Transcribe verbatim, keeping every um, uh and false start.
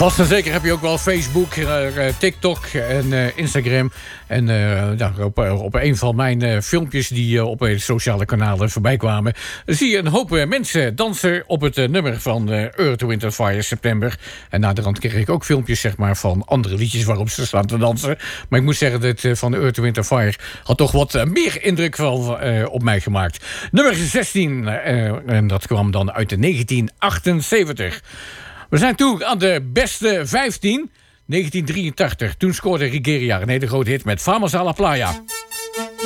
Vast en zeker heb je ook wel Facebook, uh, TikTok en uh, Instagram. En uh, nou, op, op een van mijn uh, filmpjes die uh, op uh, sociale kanalen voorbij kwamen, zie je een hoop uh, mensen dansen op het uh, nummer van uh, Earth, Wind and Fire, September. En naderhand kreeg ik ook filmpjes zeg maar, van andere liedjes waarop ze staan te dansen. Maar ik moet zeggen dat uh, van Earth, Wind and Fire had toch wat uh, meer indruk van, uh, op mij gemaakt. Nummer zestien, uh, en dat kwam dan uit de negentien achtenzeventig. We zijn toe aan de beste vijftien. negentien drieëntachtig. Toen scoorde Righeria een hele grote hit met Vamos a la Playa.